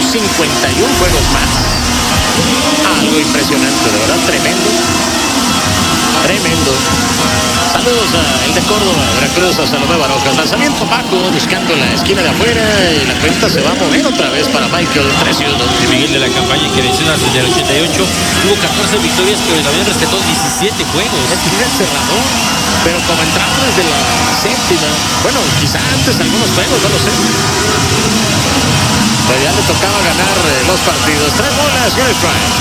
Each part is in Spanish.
51 juegos más. Algo impresionante, de verdad, tremendo. Saludos a el de Córdoba, Veracruz, a Salomé Barojas. Lanzamiento bajo, buscando la esquina de afuera, y la cuenta se va a mover otra vez para Michael 3-1. De Miguel de la Campaña, que mencionas desde el 88, tuvo 14 victorias, pero también rescató 17 juegos. Es el cerrador, pero como entraba desde la séptima, bueno, quizá antes algunos juegos, no lo sé. Pero ya le tocaba ganar los partidos. 3 bolas, 1 strike.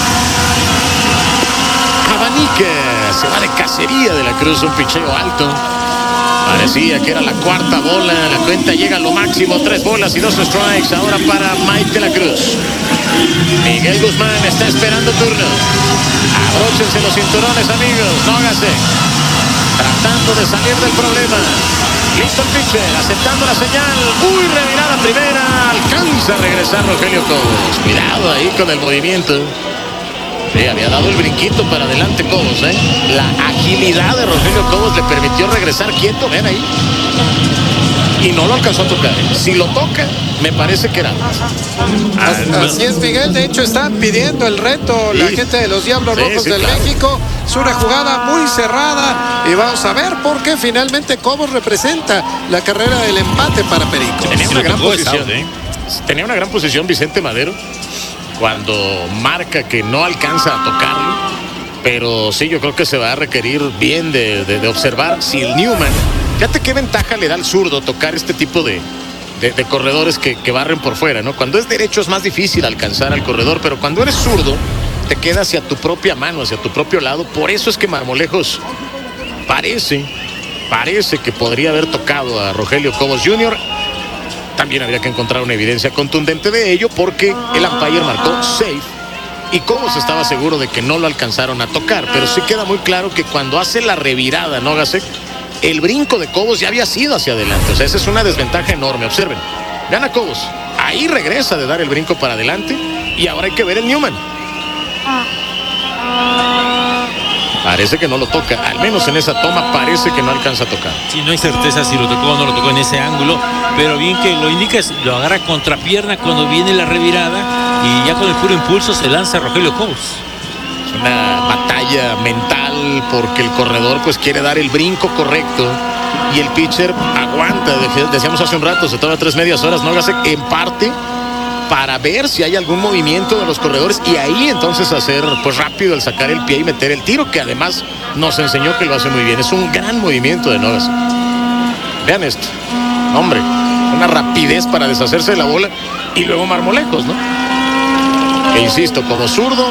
Abanica se va de cacería de la Cruz, un picheo alto. Parecía que era la cuarta bola, la cuenta llega a lo máximo, 3 bolas y 2 strikes ahora para Mike de la Cruz. Miguel Guzmán está esperando turno. Abróchense los cinturones, amigos, no hágase. Tratando de salir del problema. Listo el pitcher, aceptando la señal. Revirada primera, alcanza a regresar Rogelio Cobos. Cuidado ahí con el movimiento. Sí, había dado el brinquito para adelante Cobos, ¿eh? La agilidad de Rogelio Cobos le permitió regresar quieto, ven ahí. Y no lo alcanzó a tocar. Si lo toca, me parece que era. Así es, Miguel. De hecho, están pidiendo el reto la gente de los Diablos Rojos del claro. México. Es una jugada muy cerrada y vamos a ver por qué finalmente Cobos representa la carrera del empate para Pericos. Tenía una gran posición, Tenía una gran posición Vicente Madero cuando marca que no alcanza a tocarlo, pero sí, yo creo que se va a requerir bien de observar si el Newman, fíjate qué ventaja le da al zurdo tocar este tipo de corredores que barren por fuera, ¿no? Cuando es derecho es más difícil alcanzar al corredor, pero cuando eres zurdo te queda hacia tu propia mano, hacia tu propio lado. Por eso es que Marmolejos parece que podría haber tocado a Rogelio Cobos Jr. También habría que encontrar una evidencia contundente de ello, porque el umpire marcó safe y Cobos estaba seguro de que no lo alcanzaron a tocar, pero sí queda muy claro que cuando hace la revirada Nogacek, el brinco de Cobos ya había sido hacia adelante. O sea, esa es una desventaja enorme. Observen, gana Cobos, ahí regresa de dar el brinco para adelante y ahora hay que ver el Newman. Parece que no lo toca, al menos en esa toma parece que no alcanza a tocar. Sí, no hay certeza si lo tocó o no lo tocó en ese ángulo, pero bien que lo indicas, lo agarra contrapierna cuando viene la revirada y ya con el puro impulso se lanza Rogelio Cobos. Es una batalla mental porque el corredor pues quiere dar el brinco correcto y el pitcher aguanta, decíamos hace un rato, se toma 3 medias horas, no hace en parte para ver si hay algún movimiento de los corredores y ahí entonces hacer pues rápido el sacar el pie y meter el tiro, que además nos enseñó que lo hace muy bien. Es un gran movimiento de Nogacek. Vean esto, hombre, una rapidez para deshacerse de la bola y luego Marmolejos, ¿no? Que insisto, como zurdo,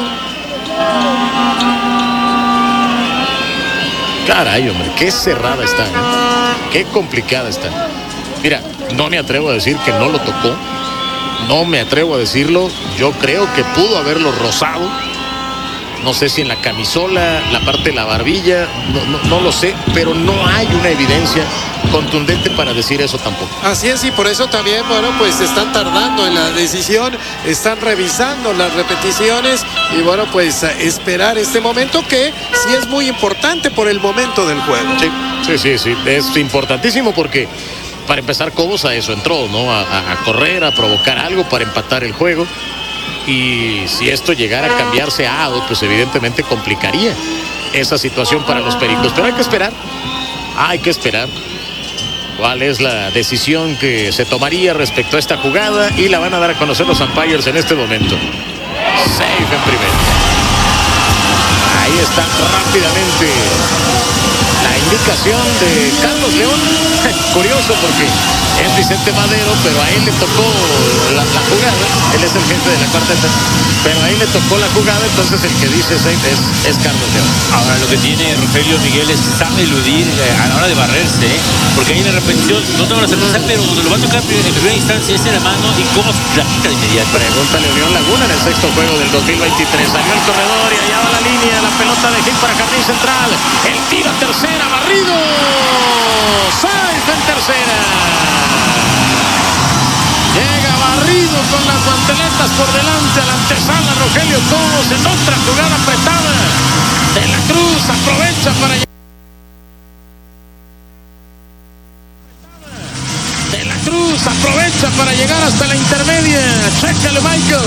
caray, hombre, qué cerrada está, ¿eh? Qué complicada está. Mira, no me atrevo a decir que no lo tocó. No me atrevo a decirlo. Yo creo que pudo haberlo rozado. No sé si en la camisola, la parte de la barbilla, no lo sé, pero no hay una evidencia contundente para decir eso tampoco. Así es, y por eso también, bueno, pues están tardando en la decisión, están revisando las repeticiones y bueno, pues esperar este momento que sí es muy importante por el momento del juego. Sí, es importantísimo porque para empezar Cobos a eso entró, ¿no? A correr, a provocar algo para empatar el juego. Y si esto llegara a cambiarse a out, pues evidentemente complicaría esa situación para los Pericos. Pero hay que esperar cuál es la decisión que se tomaría respecto a esta jugada y la van a dar a conocer los umpires en este momento. Safe en primera. Ahí está rápidamente la indicación de Carlos León. Curioso porque es Vicente Madero, pero a él le tocó la jugada. Él es el jefe de la cuarta etapa, pero a él le tocó la jugada, entonces el que dice es Carlos León. Ahora lo que tiene Rogelio Miguel es que sabe eludir a la hora de barrerse, porque ahí en la repetición no tengo la certeza, pero cuando lo va a tocar en primera instancia es en la mano y cómo la quita de inmediato. Pregúntale a Unión Laguna en el sexto juego del 2023. Salió el corredor y allá va la línea, la pelota de hit para Jardín Central. El tiro a tercera, barrido. Sainz en tercera. Llega barrido con las guanteletas por delante a la antesala Rogelio Cobos en otra jugada apretada. De la Cruz aprovecha para